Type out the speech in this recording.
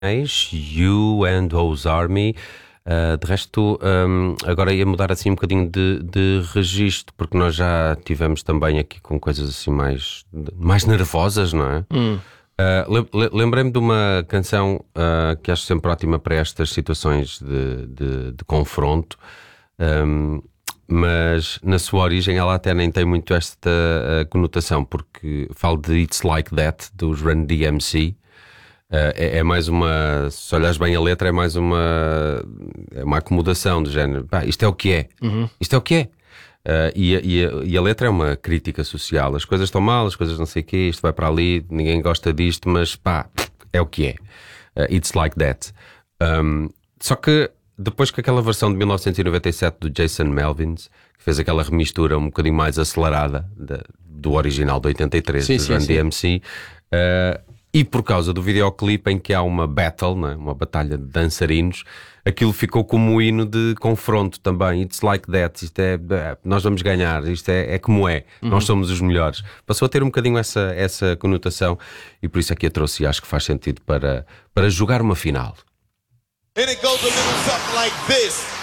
You and Those Army. De resto, agora ia mudar assim um bocadinho de registro, porque nós já tivemos também aqui com coisas assim mais nervosas, não é? Lembrei-me de uma canção que acho sempre ótima para estas situações de confronto, mas na sua origem ela até nem tem muito esta conotação, porque falo de It's Like That, dos Run DMC. É mais uma, se olhares bem a letra, é mais uma acomodação do género. Pá, isto é o que é. Isto é o que é. E a letra é uma crítica social. As coisas estão mal, as coisas não sei o quê, isto vai para ali, ninguém gosta disto, mas pá, é o que é. It's Like That. Só que depois que aquela versão de 1997 do Jason Melvins, que fez aquela remistura um bocadinho mais acelerada do original de 83, do Run DMC, e por causa do videoclipe em que há uma battle, né? Uma batalha de dançarinos, aquilo ficou como um hino de confronto também. It's like that, isto nós vamos ganhar, isto é como é, nós somos os melhores. Passou a ter um bocadinho essa conotação, e por isso aqui a trouxe, e acho que faz sentido para jogar uma final. And it goes a little something like this.